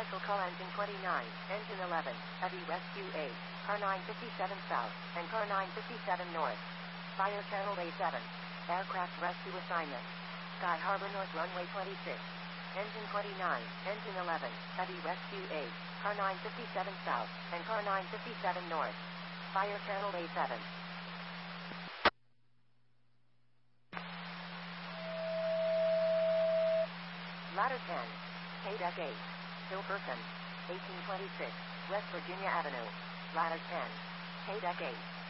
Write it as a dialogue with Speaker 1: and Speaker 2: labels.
Speaker 1: Special call engine 29, engine 11, heavy rescue 8, car 957 south, and car 957 north. Fire channel A7. Aircraft rescue assignment. Sky Harbor North runway 26. Engine 29, engine 11, heavy rescue 8, car 957 south, and car 957 north. Fire channel A7. Ladder 10. K-Deck 8. Hilferson. 1826. West Virginia Avenue. Ladder 10. K-Deck 8.